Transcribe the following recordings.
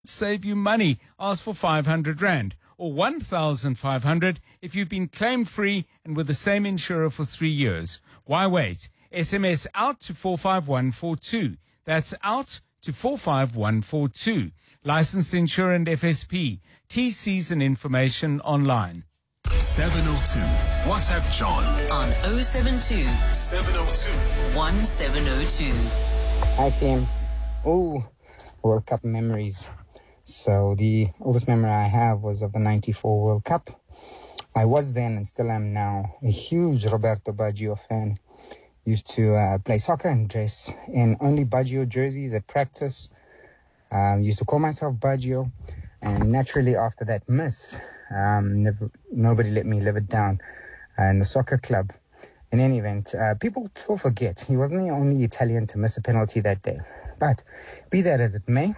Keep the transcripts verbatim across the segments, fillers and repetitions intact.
save you money. Ask for five hundred rand or one thousand five hundred if you've been claim free and with the same insurer for three years. Why wait? S M S out to four five one four two. That's out to four five one four two. Licensed insurer and F S P. T Cs and information online. seven oh two. WhatsApp John on oh seven two, seven oh two, one seven oh two. Hi team. Oh, World Cup memories. So the oldest memory I have was of the ninety-four World Cup. I was then and still am now a huge Roberto Baggio fan. Used to uh, play soccer and dress in only Baggio jerseys at practice. Um, used to call myself Baggio. And naturally after that miss, um, never, nobody let me live it down uh, in the soccer club. In any event, uh, people still forget he wasn't the only Italian to miss a penalty that day. But be that as it may,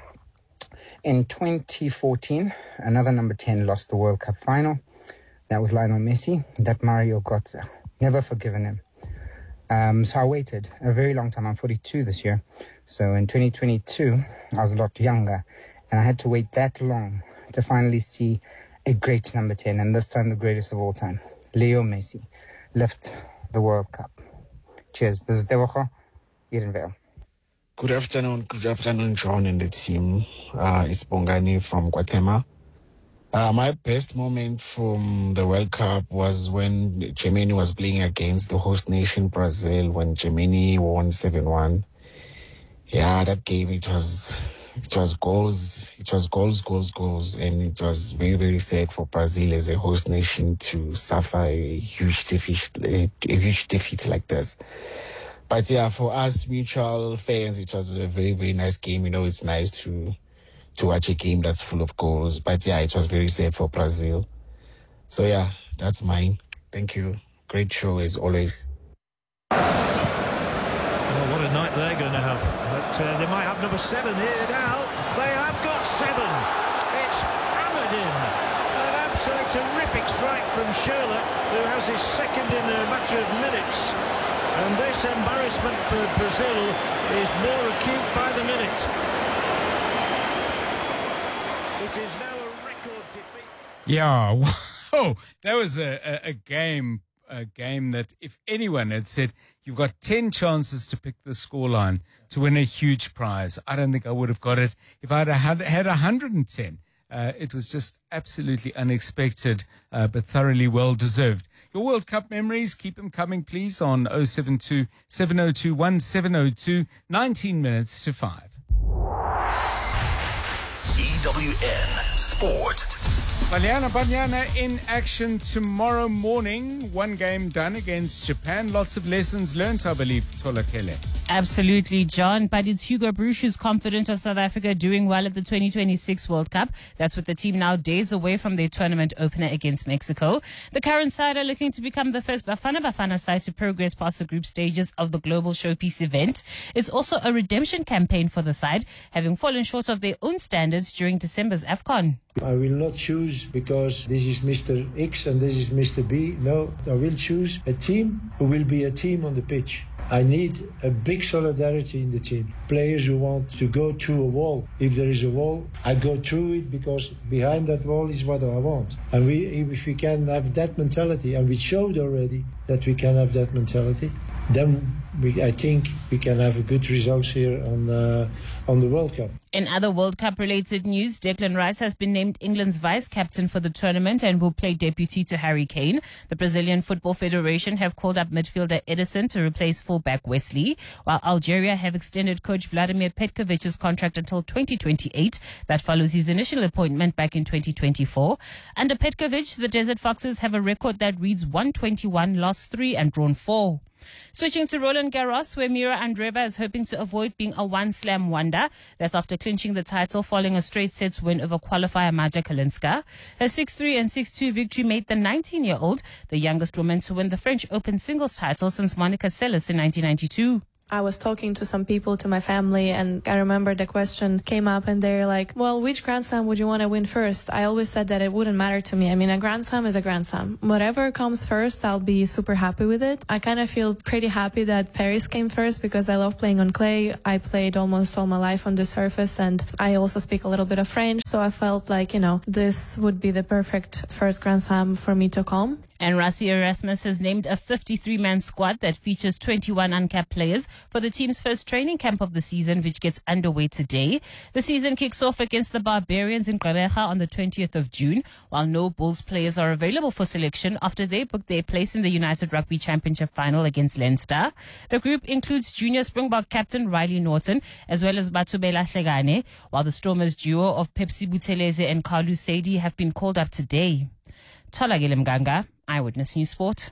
in twenty fourteen, another number ten lost the World Cup final. That was Lionel Messi, that Mario Götze. Never forgiven him. Um, so I waited a very long time. I'm forty-two this year. So in twenty twenty-two, I was a lot younger. And I had to wait that long to finally see a great number ten. And this time the greatest of all time, Leo Messi, lift the World Cup. Cheers. This is Dewocho, Edenvale. Good afternoon, good afternoon, John and the team. Uh, it's Bongani from Guatemala. Uh, my best moment from the World Cup was when Germany was playing against the host nation, Brazil, when Germany won seven one. Yeah, that game, it was, it was goals, it was goals, goals, goals, and it was very, very sad for Brazil as a host nation to suffer a huge defeat, a, a huge defeat like this. But yeah, for us mutual fans, it was a very, very nice game. You know, it's nice to to watch a game that's full of goals. But yeah, it was very sad for Brazil. So yeah, that's mine. Thank you. Great show as always. Well, what a night they're going to have. But uh, they might have number seven here now. They have got seven. It's hammered in. An absolutely terrific strike from Schürrle, who has his second in a matter of minutes. And this embarrassment for Brazil is more acute by the minute. It is now a record defeat. Yeah, whoa, that was a, a, a game, a game that if anyone had said you've got ten chances to pick the scoreline to win a huge prize, I don't think I would have got it. If I'd had had one hundred ten, uh, it was just absolutely unexpected, uh, but thoroughly well deserved. Your World Cup memories, keep them coming, please, on oh seven two, seven oh two, one seven oh two, nineteen minutes to five. E W N Sport. Banyana Banyana in action tomorrow morning. One game done against Japan. Lots of lessons learnt, I believe, Tolakele. Absolutely, John. But it's Hugo Broos who's confident of South Africa doing well at the twenty twenty-six World Cup. That's with the team now days away from their tournament opener against Mexico. The current side are looking to become the first Bafana Bafana side to progress past the group stages of the global showpiece event. It's also a redemption campaign for the side, having fallen short of their own standards during December's AFCON. I will not choose because this is Mister X and this is Mister B. No, I will choose a team who will be a team on the pitch. I need a big solidarity in the team. Players who want to go through a wall. If there is a wall, I go through it because behind that wall is what I want. And we, if we can have that mentality, and we showed already that we can have that mentality, then we, I think we can have a good results here on uh, on the World Cup. In other World Cup related news, Declan Rice has been named England's vice captain for the tournament and will play deputy to Harry Kane. The Brazilian Football Federation have called up midfielder Edison to replace fullback Wesley, while Algeria have extended coach Vladimir Petkovic's contract until twenty twenty-eight. That follows his initial appointment back in twenty twenty-four. Under Petkovic, the Desert Foxes have a record that reads one twenty-one, lost three and drawn four. Switching to Roland Garros, where Mira Andreeva is hoping to avoid being a one-slam wonder. That's after clinching the title following a straight sets win over qualifier Maja Kalinska. Her six three and six two victory made the nineteen-year-old the youngest woman to win the French Open singles title since Monica Seles in nineteen ninety-two. I was talking to some people, to my family, and I remember the question came up and they're like, well, which Grand Slam would you want to win first? I always said that it wouldn't matter to me. I mean, a Grand Slam is a Grand Slam. Whatever comes first, I'll be super happy with it. I kind of feel pretty happy that Paris came first because I love playing on clay. I played almost all my life on the surface and I also speak a little bit of French. So I felt like, you know, this would be the perfect first Grand Slam for me to come. And Rassie Erasmus has named a fifty-three man squad that features twenty-one uncapped players for the team's first training camp of the season, which gets underway today. The season kicks off against the Barbarians in Gqeberha on the twentieth of June, while no Bulls players are available for selection after they booked their place in the United Rugby Championship final against Leinster. The group includes junior Springbok captain Riley Norton, as well as Batubela Hlegane, while the Stormers duo of Pepsi Buthelezi and Carlu Sadie have been called up today. Tholakile Mganga, Eyewitness News Sport.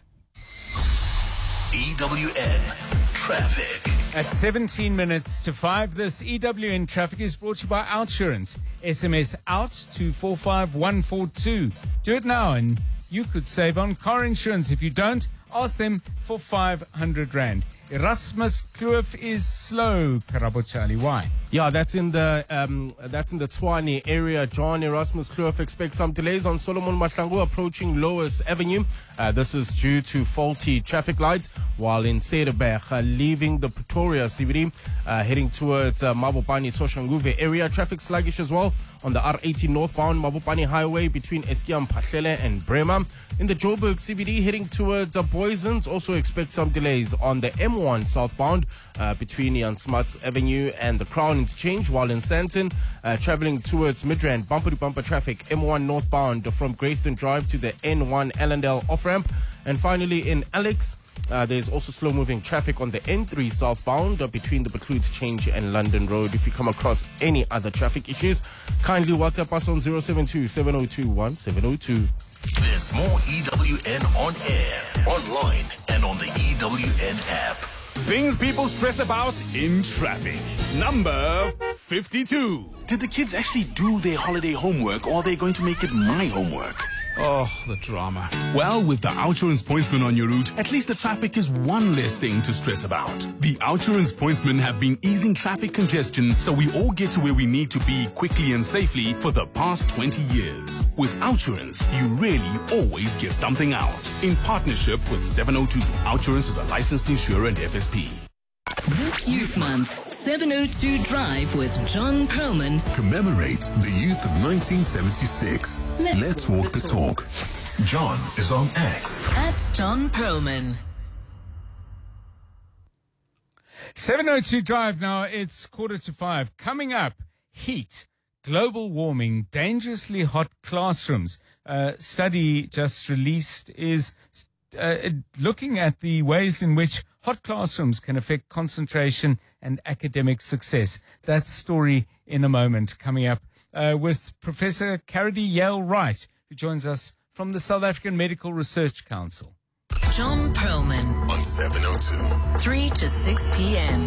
E W N Traffic. At seventeen minutes to five, this E W N Traffic is brought to you by Outsurance. S M S out to four five one four two. Do it now and you could save on car insurance. If you don't, ask them for five hundred rand. Erasmus Kloof is slow, Karabo Charlie. Why? Yeah, that's in the um, that's in the Tshwane area. John Erasmus Kloof expects some delays on Solomon Mahlangu approaching Lois Avenue. Uh, this is due to faulty traffic lights, while in Cederberg, uh, leaving the Pretoria C B D, uh, heading towards uh, Mabopane Soshanguve area. Traffic sluggish as well on the R eighty northbound Mabopane Highway between Eskiam Pahlele and Bremer. In the Joburg C B D, heading towards uh, Boysens, also expect some delays on the M one southbound uh, between Jan Smuts Avenue and the Crown Interchange, while in Sandton, uh, traveling towards Midrand, bumper-to-bumper traffic, M one northbound from Greyston Drive to the N one Allendale off-ramp. And finally, in Alex, uh, there's also slow-moving traffic on the N three southbound uh, between the Bacludes Change and London Road. If you come across any other traffic issues, kindly WhatsApp us on zero seven two, seven zero two, one seven zero two. There's more E W N on air, online, and on the E W N app. Things people stress about in traffic. Number fifty-two. Did the kids actually do their holiday homework, or are they going to make it my homework? Oh, the drama. Well, with the Outsurance Pointsman on your route, at least the traffic is one less thing to stress about. The Outsurance Pointsmen have been easing traffic congestion so we all get to where we need to be quickly and safely for the past twenty years. With Outsurance, you really always get something out. In partnership with seven oh two, Outsurance is a licensed insurer and F S P. This Youth Month, seven oh two Drive with John Perlman Commemorates the youth of nineteen seventy-six. Let's, Let's walk, walk the talk. talk. John is on X. At John Perlman. seven oh two Drive now, it's quarter to five. Coming up, heat, global warming, dangerously hot classrooms. Uh, study just released is uh, looking at the ways in which hot classrooms can affect concentration and academic success. That story in a moment, coming up uh, with Professor Caridi Yale-Wright, who joins us from the South African Medical Research Council. John Perlman on seven oh two. three to six p.m.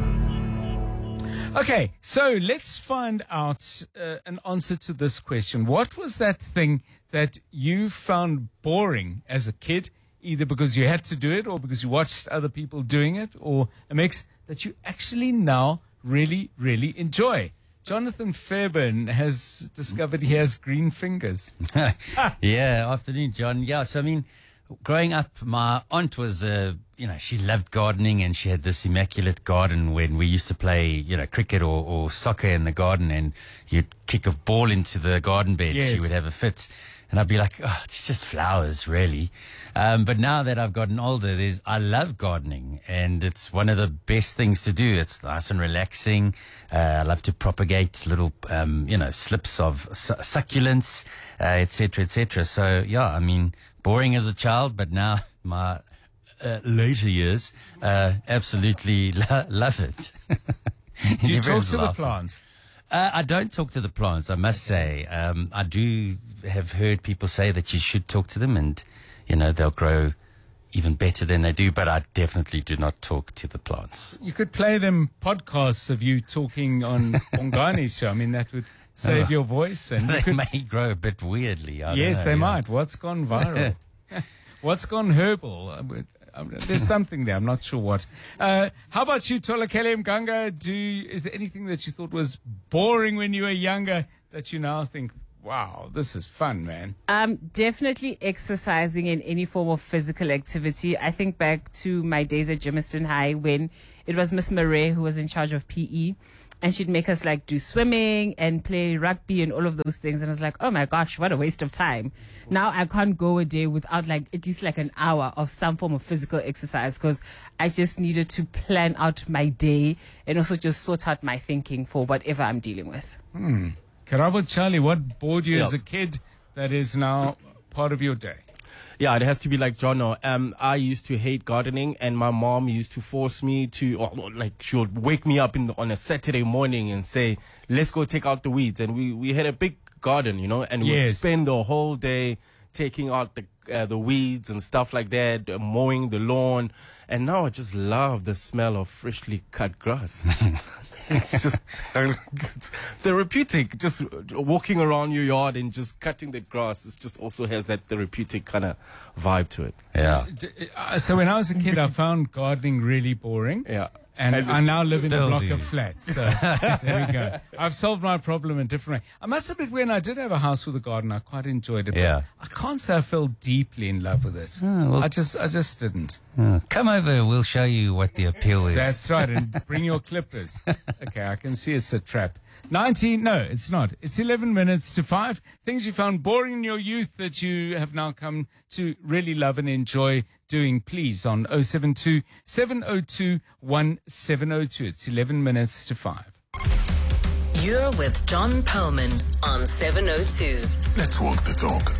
Okay, so let's find out uh, an answer to this question. What was that thing that you found boring as a kid, either because you had to do it or because you watched other people doing it, or a mix that you actually now really, really enjoy? Jonathan Fairburn has discovered he has green fingers. Yeah, afternoon, John. Yeah, so I mean, growing up, my aunt was, uh, you know, she loved gardening, and she had this immaculate garden when we used to play, you know, cricket or, or soccer in the garden, and you'd kick a ball into the garden bed. Yes. She would have a fit. And I'd be like, oh, it's just flowers, really. Um, but now that I've gotten older, there's, I love gardening, and it's one of the best things to do. It's nice and relaxing. Uh, I love to propagate little, um, you know, slips of su- succulents, uh, et cetera, et cetera. So, yeah, I mean, boring as a child, but now my uh, later years, uh, absolutely lo- love it. Do you talk Everyone's to the laughing. plants? Uh, I don't talk to the plants, I must say. Um, I do have heard people say that you should talk to them, and, you know, they'll grow even better than they do, but I definitely do not talk to the plants. You could play them podcasts of you talking on Bongani's show. I mean, that would save Oh. your voice. And you They could, may grow a bit weirdly. I don't yes, know, they yeah. might. What's gone viral? What's gone herbal? Um, there's something there. I'm not sure what. Uh, how about you, Tolakele Mganga? Do you, is there anything that you thought was boring when you were younger that you now think, wow, this is fun, man? Um, definitely exercising in any form of physical activity. I think back to my days at Germiston High when it was Miss Murray who was in charge of P E. And she'd make us like do swimming and play rugby and all of those things. And I was like, oh my gosh, what a waste of time. Now I can't go a day without like at least like an hour of some form of physical exercise because I just needed to plan out my day and also just sort out my thinking for whatever I'm dealing with. Hmm. Karabo Charlie, what bored you Yep. as a kid that is now part of your day? Yeah, it has to be like Jono. Um, I used to hate gardening, and my mom used to force me to, or, like, she would wake me up in the, on a Saturday morning and say, "Let's go take out the weeds." And we we had a big garden, you know, and we'd Yes. spend the whole day taking out the uh, the weeds and stuff like that, uh, mowing the lawn. And now I just love the smell of freshly cut grass. It's just it's therapeutic. Just walking around your yard and just cutting the grass. It just also has that therapeutic kind of vibe to it. Yeah. D- uh, So when I was a kid, I found gardening really boring. Yeah. And, And I it's now live in a still block do. of flats. So there we go. I've solved my problem in a different way. I must admit, when I did have a house with a garden, I quite enjoyed it. but Yeah. I can't say I fell deeply in love with it. Oh, well- I just, I just didn't. Uh, come over, we'll show you what the appeal is. That's right. And bring your clippers. Okay, I can see it's a trap. nineteen, no, it's not. It's eleven minutes to five. Things you found boring in your youth that you have now come to really love and enjoy doing, please, on oh seven two, seven oh two, one seven oh two. It's eleven minutes to five. You're with John Perlman on seven oh two. Let's walk the talk.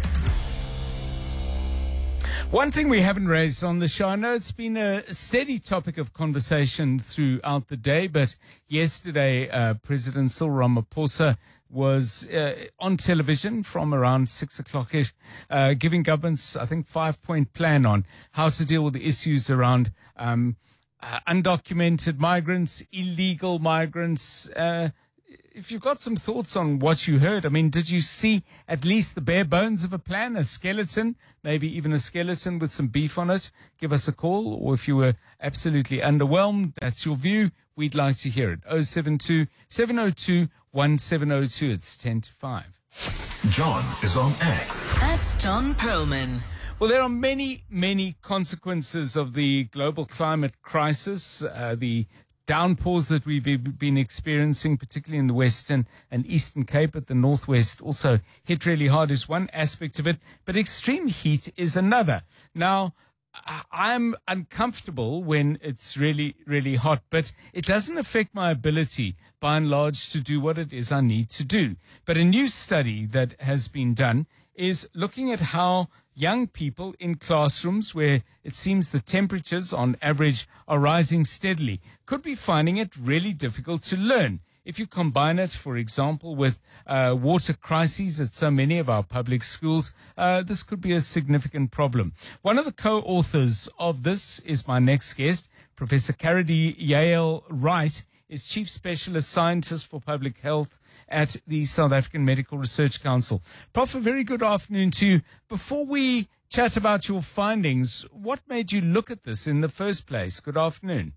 One thing we haven't raised on the show, I know it's been a steady topic of conversation throughout the day, but yesterday uh, President Cyril Ramaphosa was uh, on television from around six o'clock-ish, uh, giving governments, I think, five-point plan on how to deal with the issues around um, uh, undocumented migrants, illegal migrants. Uh, if you've got some thoughts on what you heard, I mean, did you see at least the bare bones of a plan, a skeleton, maybe even a skeleton with some beef on it? Give us a call. Or if you were absolutely underwhelmed, that's your view, we'd like to hear it. oh seven two, seven oh two, one seven oh two. It's ten to five. John is on X. At John Perlman. Well, there are many, many consequences of the global climate crisis, uh, the downpours that we've be- been experiencing, particularly in the Western and Eastern Cape, but the Northwest also hit really hard is one aspect of it, but extreme heat is another. Now, I- I'm uncomfortable when it's really, really hot, but it doesn't affect my ability, by and large, to do what it is I need to do. But a new study that has been done is looking at how young people in classrooms where it seems the temperatures on average are rising steadily could be finding it really difficult to learn. If you combine it, for example, with uh, water crises at so many of our public schools, uh, this could be a significant problem. One of the co-authors of this is my next guest, Professor Karadi Yael Wright, is Chief Specialist Scientist for Public Health at the South African Medical Research Council. Prof, a very good afternoon to you. Before we chat about your findings, what made you look at this in the first place? Good afternoon.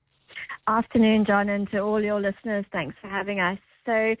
Afternoon, John, and to all your listeners, thanks for having us. So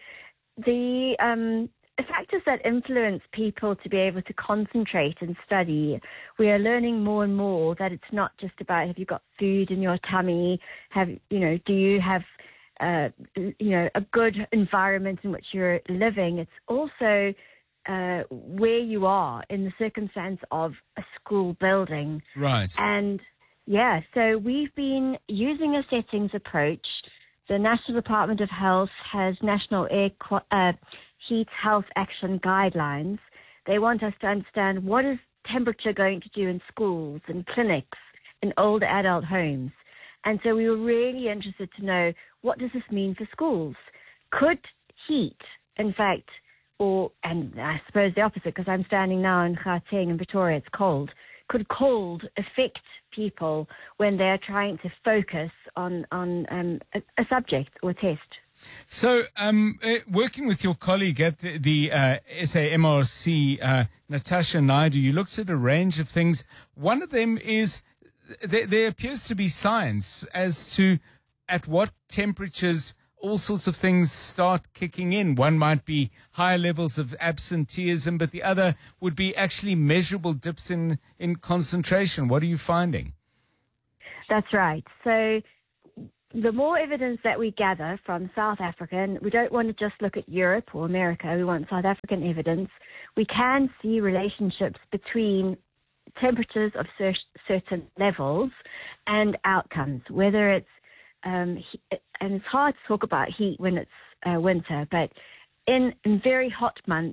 the um, factors that influence people to be able to concentrate and study, we are learning more and more that it's not just about have you got food in your tummy, have you know, do you have uh, you know, a good environment in which you're living. It's also uh, where you are in the circumstance of a school building. Right. And yeah, so we've been using a settings approach. The National Department of Health has National Air Qu- uh, Heat Health Action Guidelines. They want us to understand what is temperature going to do in schools and clinics, in older adult homes. And so we were really interested to know, what does this mean for schools? Could heat, in fact, or, and I suppose the opposite, because I'm standing now in Gauteng in Pretoria, it's cold, could cold affect people when they're trying to focus on, on um, a, a subject or test? So, um, uh, working with your colleague at the, the uh, S A M R C, uh, Natasha Naidu, you looked at a range of things. One of them is there, there appears to be science as to at what temperatures all sorts of things start kicking in. One might be higher levels of absenteeism, but the other would be actually measurable dips in, in concentration. What are you finding? That's right. So the more evidence that we gather from South Africa, and we don't want to just look at Europe or America, we want South African evidence, we can see relationships between temperatures of cer- certain levels and outcomes, whether it's Um, and it's hard to talk about heat when it's uh, winter, but in, in very hot months,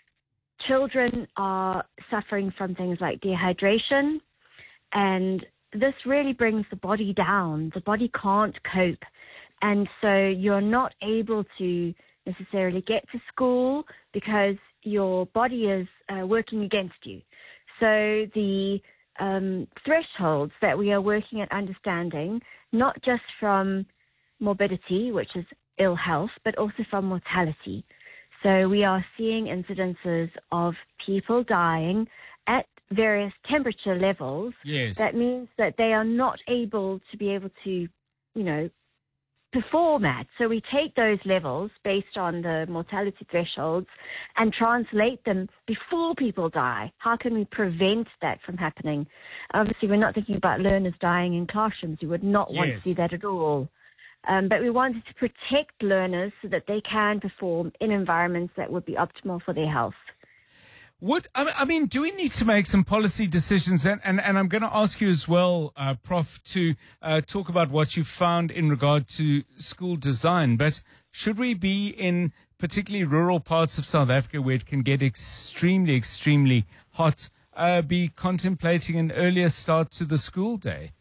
children are suffering from things like dehydration, and this really brings the body down. The body can't cope, and so you're not able to necessarily get to school because your body is uh, working against you. So the um, thresholds that we are working at understanding, not just from morbidity, which is ill health, but also from mortality. So we are seeing incidences of people dying at various temperature levels. Yes. That means that they are not able to be able to, you know, perform at. So we take those levels based on the mortality thresholds and translate them before people die. How can we prevent that from happening? Obviously, we're not thinking about learners dying in classrooms. We would not want Yes. to see that at all. Um, but we wanted to protect learners so that they can perform in environments that would be optimal for their health. Would I mean- I mean, do we need to make some policy decisions? And, and, and I'm going to ask you as well, uh, Professor to uh, talk about what you found in regard to school design. But should we be in particularly rural parts of South Africa where it can get extremely, extremely hot, uh, be contemplating an earlier start to the school day?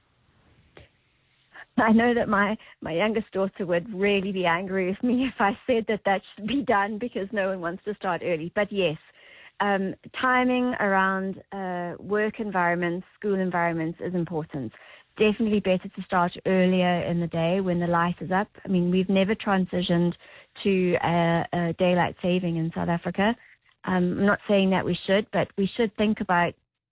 I know that my, my youngest daughter would really be angry with me if I said that that should be done because no one wants to start early. But yes, um, timing around uh, work environments, school environments is important. Definitely better to start earlier in the day when the light is up. I mean, we've never transitioned to a, a daylight saving in South Africa. Um, I'm not saying that we should, but we should think about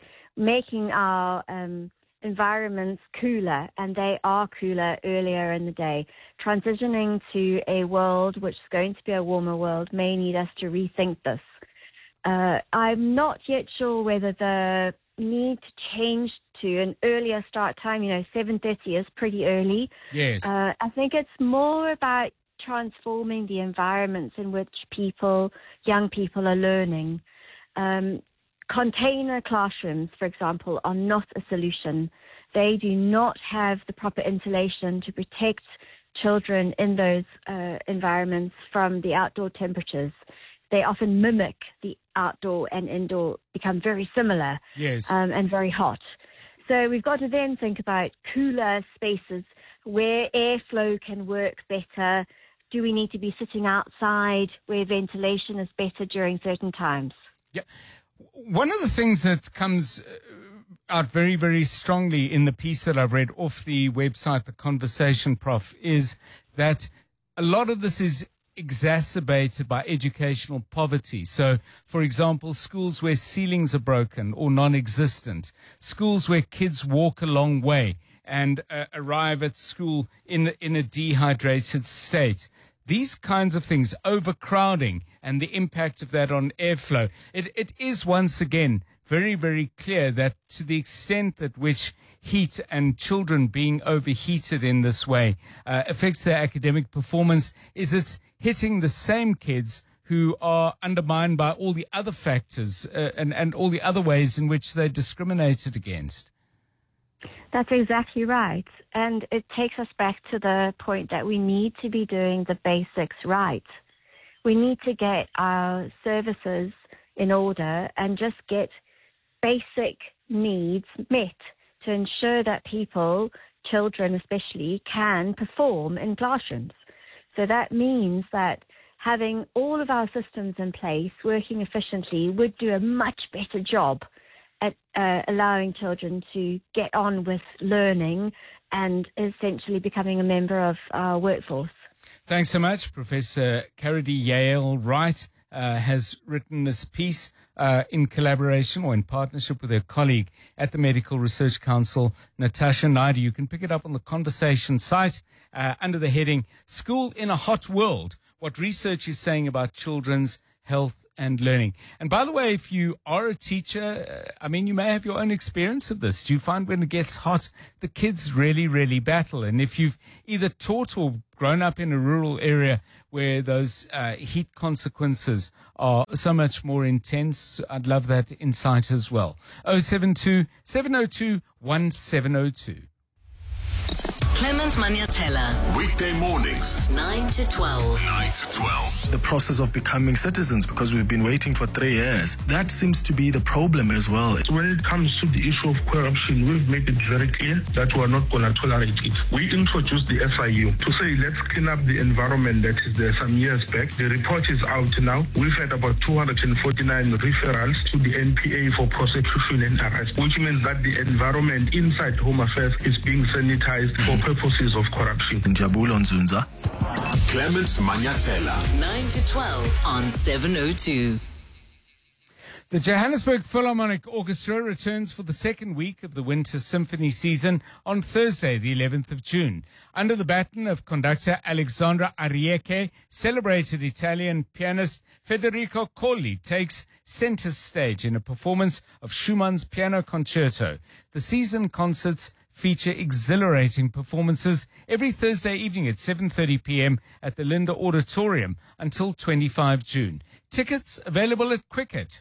making our um, environments cooler, and they are cooler earlier in the day. Transitioning to a world which is going to be a warmer world may need us to rethink this. Uh, I'm not yet sure whether the need to change to an earlier start time, you know, seven thirty is pretty early. Yes. Uh, I think it's more about transforming the environments in which people, young people are learning. Um, Container classrooms, for example, are not a solution. They do not have the proper insulation to protect children in those uh, environments from the outdoor temperatures. They often mimic the outdoor and indoor, become very similar Yes. um, and very hot. So we've got to then think about cooler spaces where airflow can work better. Do we need to be sitting outside where ventilation is better during certain times? Yeah. One of the things that comes out very, very strongly in the piece that I've read off the website, The Conversation, Prof, is that a lot of this is exacerbated by educational poverty. So, for example, schools where ceilings are broken or non-existent, schools where kids walk a long way and uh, arrive at school in, in a dehydrated state. These kinds of things, overcrowding and the impact of that on airflow, it, it is once again very, very clear that to the extent that which heat and children being overheated in this way uh, affects their academic performance, is it's hitting the same kids who are undermined by all the other factors uh, and, and all the other ways in which they're discriminated against. That's exactly right. And it takes us back to the point that we need to be doing the basics right. We need to get our services in order and just get basic needs met to ensure that people, children especially, can perform in classrooms. So that means that having all of our systems in place, working efficiently, would do a much better job at uh, allowing children to get on with learning and essentially becoming a member of our workforce. Thanks so much, Professor Karidie Yael Wright, uh, has written this piece uh, in collaboration or in partnership with her colleague at the Medical Research Council, Natasha Naidu. You can pick it up on the Conversation site uh, under the heading School in a Hot World, what research is saying about children's health and learning. And by the way, if you are a teacher, uh, I mean, you may have your own experience of this. Do you find when it gets hot, the kids really, really battle? And if you've either taught or grown up in a rural area where those uh, heat consequences are so much more intense, I'd love that insight as well. oh seven two, seven oh two, one seven oh two. Clement Maniatella. Weekday mornings, nine to twelve. nine to twelve. The process of becoming citizens, because we've been waiting for three years. That seems to be the problem as well. When it comes to the issue of corruption, we've made it very clear that we are not going to tolerate it. We introduced the S I U to say, let's clean up the environment that is there some years back. The report is out now. We've had about two hundred forty-nine referrals to the N P A for prosecution and arrest, which means that the environment inside Home Affairs is being sanitized for purposes of corruption. Njabulo Nzunza. Clement Maniatella. nine to twelve on seven oh two. The Johannesburg Philharmonic Orchestra returns for the second week of the Winter Symphony season on Thursday, the eleventh of June. Under the baton of conductor Alexandra Arieke, celebrated Italian pianist Federico Colli takes center stage in a performance of Schumann's Piano Concerto. The season concerts feature exhilarating performances every Thursday evening at seven thirty p.m. at the Linda Auditorium until the twenty-fifth of June. Tickets available at Quicket.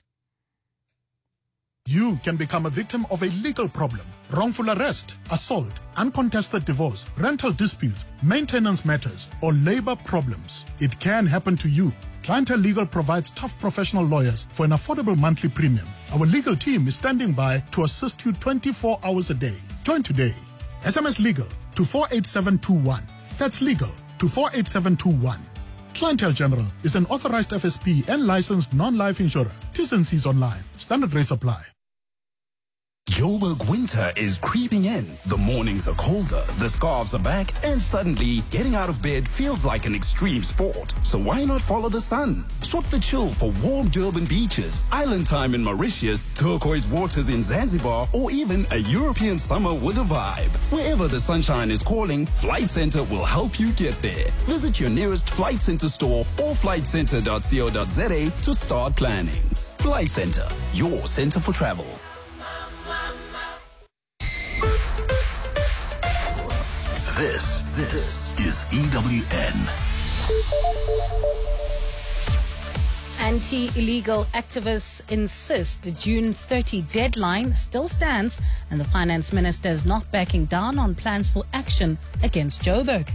You can become a victim of a legal problem: wrongful arrest, assault, uncontested divorce, rental disputes, maintenance matters, or labor problems. It can happen to you. Clientele Legal provides tough professional lawyers for an affordable monthly premium. Our legal team is standing by to assist you twenty-four hours a day. Join today. S M S Legal to four eight seven two one. That's legal to four eight seven two one. Clientele General is an authorized F S P and licensed non-life insurer. T's and C's online. Standard rates apply. Joburg winter is creeping in. The mornings are colder, the scarves are back, and suddenly getting out of bed feels like an extreme sport. So why not follow the sun? Swap the chill for warm Durban beaches, island time in Mauritius, turquoise waters in Zanzibar, or even a European summer with a vibe. Wherever the sunshine is calling, Flight Centre will help you get there. Visit your nearest Flight Centre store or flight centre dot co dot za to start planning. Flight Centre, your centre for travel. This, this is E W N. Anti-illegal activists insist the June thirtieth deadline still stands, and the finance minister is not backing down on plans for action against Joburg.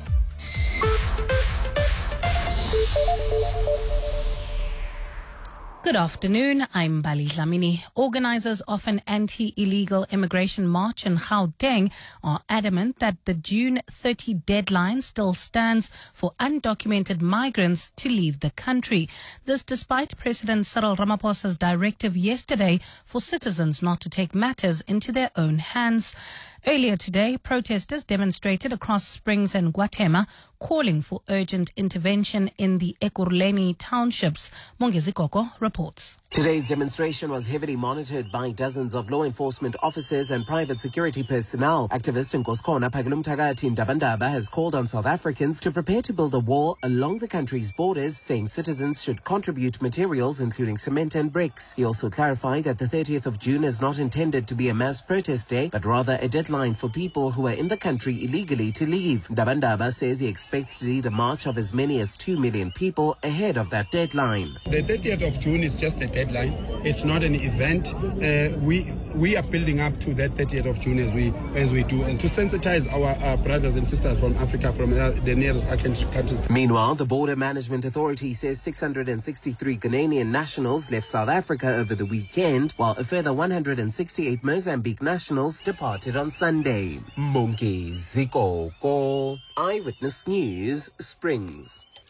Good afternoon, I'm Bali Dlamini. Organizers of an anti-illegal immigration march in Gauteng are adamant that the June thirtieth deadline still stands for undocumented migrants to leave the country. This despite President Cyril Ramaphosa's directive yesterday for citizens not to take matters into their own hands. Earlier today, protesters demonstrated across Springs and Guatema, calling for urgent intervention in the Ekurhuleni townships. Mongezi Koko reports. Today's demonstration was heavily monitored by dozens of law enforcement officers and private security personnel. Activist Nkoskona Pagilumtakati Ndabandaba has called on South Africans to prepare to build a wall along the country's borders, saying citizens should contribute materials including cement and bricks. He also clarified that the thirtieth of June is not intended to be a mass protest day, but rather a deadline for people who are in the country illegally to leave. Ndabandaba says he expects to lead a march of as many as two million people ahead of that deadline. The thirtieth of June is just a deadline. It's not an event. Uh, we we are building up to that thirtieth of June as we as we do, and to sensitize our, our brothers and sisters from Africa, from uh, the nearest countries. Meanwhile, the Border Management Authority says six hundred sixty-three Ghanaian nationals left South Africa over the weekend, while a further one hundred sixty-eight Mozambique nationals departed on Sunday. Mongezi Koko, Eyewitness News, Springs.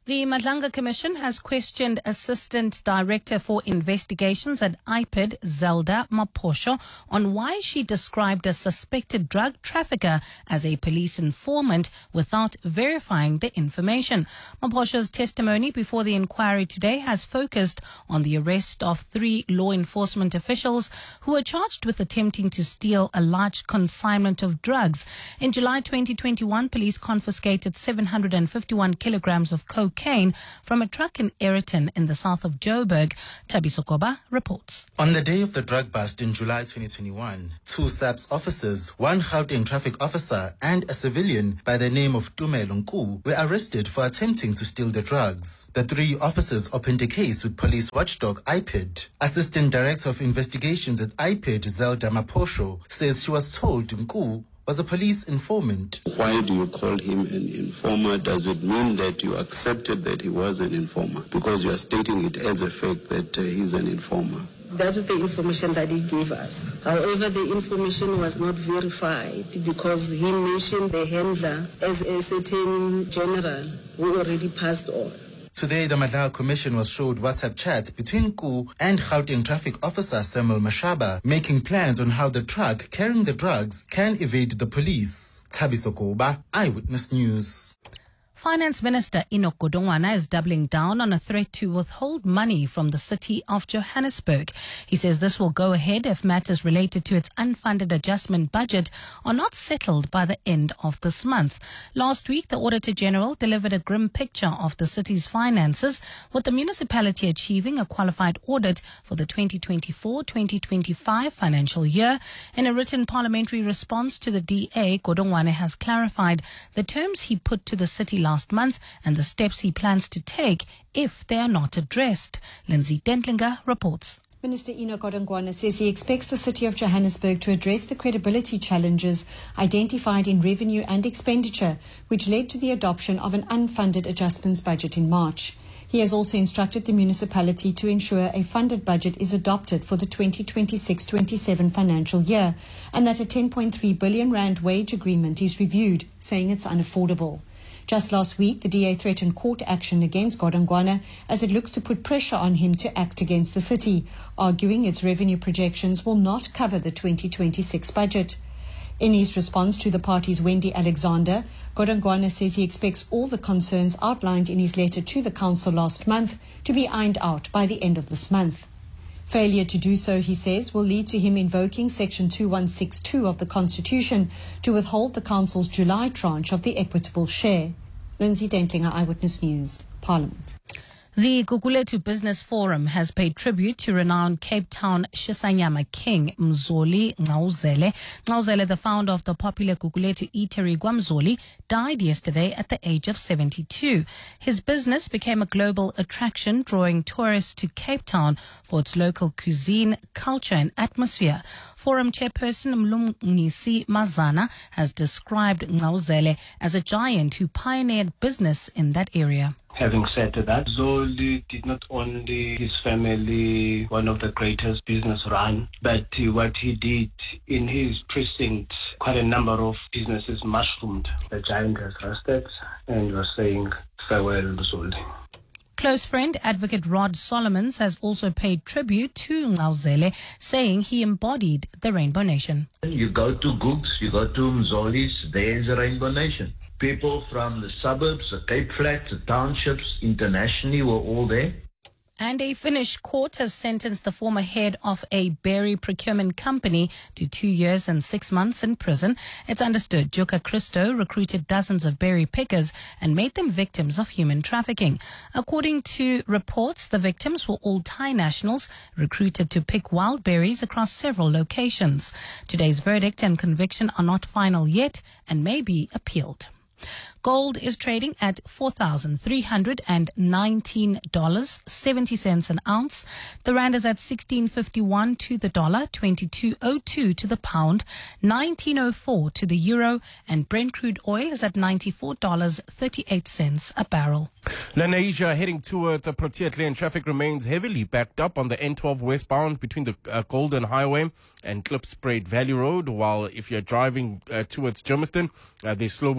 The Madlanga Commission has questioned Assistant Director for Investigations at I P I D, Zelda Maposho, on why she described a suspected drug trafficker as a police informant without verifying the information. Maposho's testimony before the inquiry today has focused on the arrest of three law enforcement officials who were charged with attempting to steal a large consignment of drugs. In July twenty twenty-one, police confiscated seven hundred fifty-one kilograms of cocaine from a truck in Ayrton in the south of Joburg. Thabiso Koba reports. On the day of the drug bust in July twenty twenty-one, two S A P S officers, one Gauteng traffic officer and a civilian by the name of Tumelo Nku, were arrested for attempting to steal the drugs. The three officers opened a case with police watchdog I P I D. Assistant Director of Investigations at I P I D, Zelda Maposho, says she was told Nku was a police informant. Why do you call him an informer? Does it mean that you accepted that he was an informer? Because you are stating it as a fact that uh, he's an informer. That is the information that he gave us. However, the information was not verified because he mentioned the handler as a certain general who already passed on. Today, the Madlanga Commission was showed WhatsApp chats between Nku and Gauteng traffic officer Samuel Mashaba, making plans on how the truck carrying the drugs can evade the police. Thabiso Koba, Eyewitness News. Finance Minister Enoch Godongwana is doubling down on a threat to withhold money from the city of Johannesburg. He says this will go ahead if matters related to its unfunded adjustment budget are not settled by the end of this month. Last week, the Auditor General delivered a grim picture of the city's finances, with the municipality achieving a qualified audit for the twenty twenty-four twenty twenty-five financial year. In a written parliamentary response to the D A, Godongwana has clarified the terms he put to the city last last month and the steps he plans to take if they are not addressed. Lindsay Dentlinger reports. Minister Enoch Godongwana says he expects the City of Johannesburg to address the credibility challenges identified in revenue and expenditure, which led to the adoption of an unfunded adjustments budget in March. He has also instructed the municipality to ensure a funded budget is adopted for the twenty twenty-six twenty-seven financial year and that a ten point three billion rand wage agreement is reviewed, saying it's unaffordable. Just last week, the D A threatened court action against Godongwana as it looks to put pressure on him to act against the city, arguing its revenue projections will not cover the twenty twenty-six budget. In his response to the party's Wendy Alexander, Godongwana says he expects all the concerns outlined in his letter to the council last month to be ironed out by the end of this month. Failure to do so, he says, will lead to him invoking Section two one six two of the Constitution to withhold the Council's July tranche of the equitable share. Lindsay Dentlinger, Eyewitness News, Parliament. The Gugulethu Business Forum has paid tribute to renowned Cape Town Shisanyama king Mzoli Ngqawuzele. Ngqawuzele, the founder of the popular Gugulethu eatery Gwamzoli, died yesterday at the age of seventy-two. His business became a global attraction, drawing tourists to Cape Town for its local cuisine, culture and atmosphere. Forum chairperson Mlungisi Mazana has described Ngqawuzele as a giant who pioneered business in that area. Having said that, Zoli did not only his family one of the greatest business run, but what he did in his precinct, quite a number of businesses mushroomed. The giant has rested and was saying farewell to Zoli. Close friend, advocate Rod Solomons, has also paid tribute to Ngqawuzele, saying he embodied the Rainbow Nation. You go to Gooks, you go to Mzoli's, there's a Rainbow Nation. People from the suburbs, the Cape Flats, the townships, internationally were all there. And a Finnish court has sentenced the former head of a berry procurement company to two years and six months in prison. It's understood Joka Christo recruited dozens of berry pickers and made them victims of human trafficking. According to reports, the victims were all Thai nationals recruited to pick wild berries across several locations. Today's verdict and conviction are not final yet and may be appealed. Gold is trading at four thousand three hundred nineteen dollars and seventy cents an ounce. The rand is at sixteen fifty-one to the dollar, twenty-two oh two to the pound, nineteen oh four to the euro, and Brent crude oil is at ninety-four dollars and thirty-eight cents a barrel. Lenasia heading towards the Proteas Lane. Traffic remains heavily backed up on the N twelve westbound between the uh, Golden Highway and Klipspruit Valley Road, while if you're driving uh, towards Germiston, uh, there's slow-moving traffic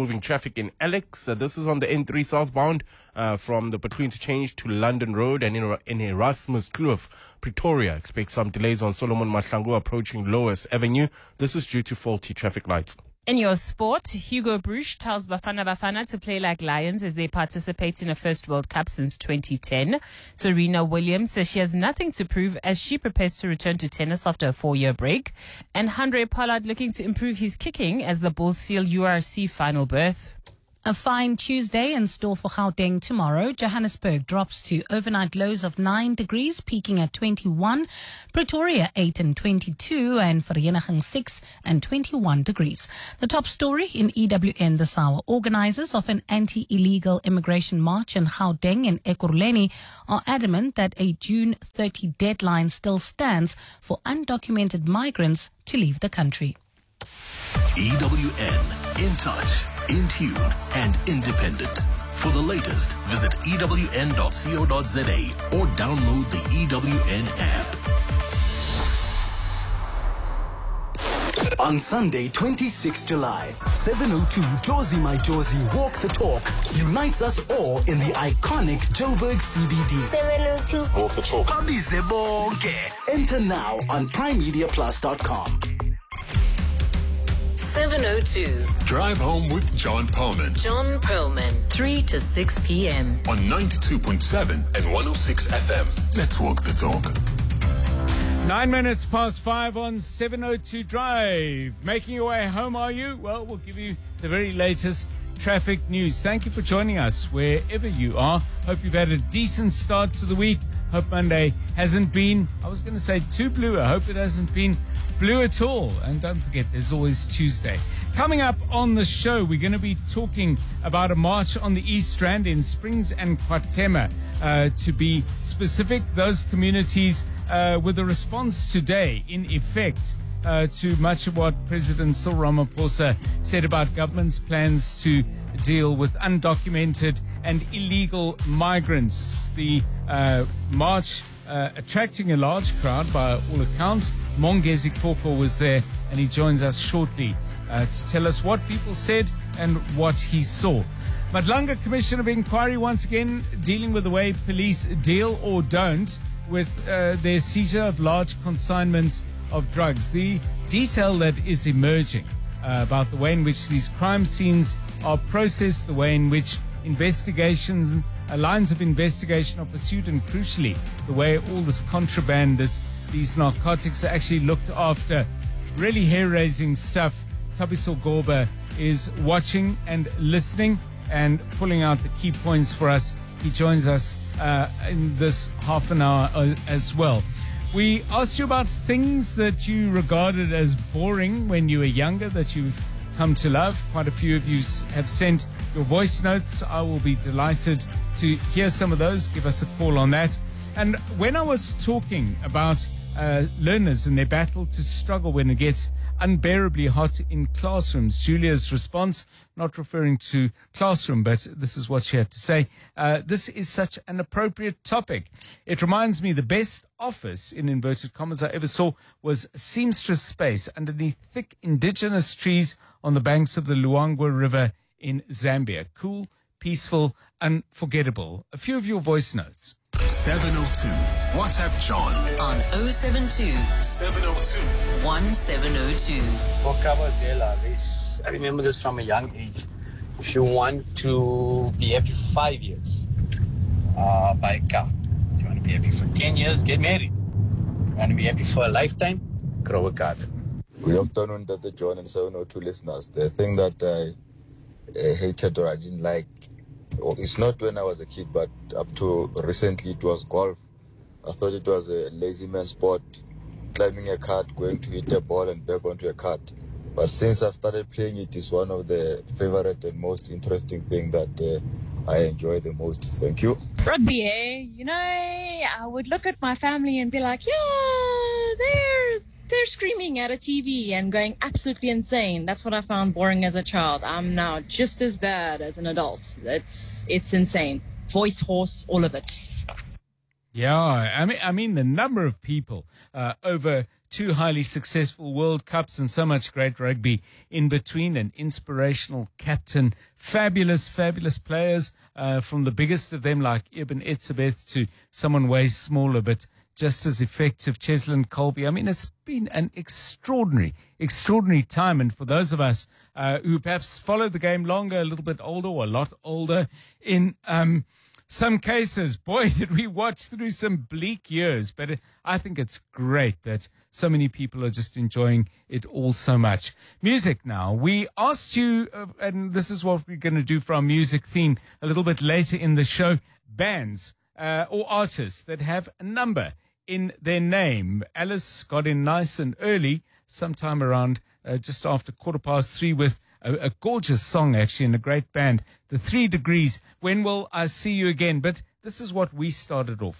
traffic in Alex. Uh, this is on the N three southbound uh, from the Between Interchange to London Road, and in, in Erasmus Kloof, Pretoria. Expect some delays on Solomon Mahlangu approaching Lois Avenue. This is due to faulty traffic lights. In your sport, Hugo Bruch tells Bafana Bafana to play like lions as they participate in a first World Cup since twenty ten. Serena Williams says she has nothing to prove as she prepares to return to tennis after a four-year break. And Handré Pollard looking to improve his kicking as the Bulls seal U R C final berth. A fine Tuesday in store for Gauteng tomorrow. Johannesburg drops to overnight lows of nine degrees, peaking at twenty-one. Pretoria eight and twenty-two, and Vereeniging six and twenty-one degrees. The top story in E W N this hour. Organizers of an anti-illegal immigration march in Gauteng and Ekurhuleni are adamant that a June thirtieth deadline still stands for undocumented migrants to leave the country. E W N, in touch, in tune, and independent. For the latest, visit E W N dot co dot za or download the E W N app. On Sunday, twenty-sixth of July, seven oh two Jozi My Jozi Walk the Talk unites us all in the iconic Joburg C B D. seven oh two Walk the Talk. Abize bonke. Enter now on prime media plus dot com. seven oh two. Drive home with John Perlman. John Perlman, three to six p.m. on ninety-two point seven and one oh six F M. Let's walk the talk. Nine minutes past five on seven oh two Drive. Making your way home, are you? Well, we'll give you the very latest traffic news. Thank you for joining us wherever you are. Hope you've had a decent start to the week. Hope Monday hasn't been, I was going to say too blue. I hope it hasn't been blue at all. And don't forget, there's always Tuesday. Coming up on the show, we're going to be talking about a march on the East Strand in Springs and Kwatema. Uh, to be specific, those communities uh, with a response today, in effect, uh, to much of what President Cyril Ramaphosa said about government's plans to deal with undocumented and illegal migrants. The uh, march uh, attracting a large crowd by all accounts. Mongezi Koko was there, and he joins us shortly uh, to tell us what people said and what he saw. Madlanga Commission of Inquiry once again dealing with the way police deal or don't with uh, their seizure of large consignments of drugs. The detail that is emerging uh, about the way in which these crime scenes are processed, the way in which investigations, uh, lines of investigation are pursued, and crucially, the way all this contraband, this, these narcotics are actually looked after. Really hair-raising stuff. Tabiso Gorba is watching and listening and pulling out the key points for us. He joins us uh, in this half an hour uh, as well. We asked you about things that you regarded as boring when you were younger that you've come to love. Quite a few of you have sent your voice notes. I will be delighted to hear some of those. Give us a call on that. And when I was talking about uh, learners and their battle to struggle when it gets unbearably hot in classrooms, Julia's response, not referring to classroom, but this is what she had to say. Uh, this is such an appropriate topic. It reminds me the best office, in inverted commas, I ever saw was seamstress space underneath thick indigenous trees on the banks of the Luangwa River in Zambia. Cool, peaceful, unforgettable. A few of your voice notes. seven oh two. WhatsApp John on oh seven two, seven oh two, one seven oh two. For Kabazela, this, I remember this from a young age. If you want to be happy for five years, uh, buy a car. If you want to be happy for ten years, get married. If you want to be happy for a lifetime, grow a garden. Good afternoon, Doctor John and seven oh two listeners. The thing that I uh, hated or I didn't like, well, it's not when I was a kid, but up to recently it was golf. I thought it was a lazy man sport, climbing a cart, going to hit a ball and back onto a cart. But since I've started playing it, it's one of the favorite and most interesting thing that uh, I enjoy the most. Thank you. Rugby, eh? You know, I would look at my family and be like, yeah, they're they're screaming at a T V and going absolutely insane. That's what I found boring as a child. I'm now just as bad as an adult. It's it's insane. Voice, horse, all of it. Yeah, I mean, I mean the number of people uh, over two highly successful World Cups and so much great rugby in between, an inspirational captain, fabulous, fabulous players, uh, from the biggest of them like Eben Etzebeth to someone way smaller but just as effective, Cheslin Colby. I mean, it's been an extraordinary, extraordinary time. And for those of us uh, who perhaps followed the game longer, a little bit older or a lot older, in um, some cases, boy, did we watch through some bleak years. But I think it's great that so many people are just enjoying it all so much. Music now. We asked you, uh, and this is what we're going to do for our music theme a little bit later in the show, bands uh, or artists that have a number in their name. Alice got in nice and early, sometime around uh, just after quarter past three, with a, a gorgeous song, actually, and a great band, The Three Degrees. When will I see you again? But this is what we started off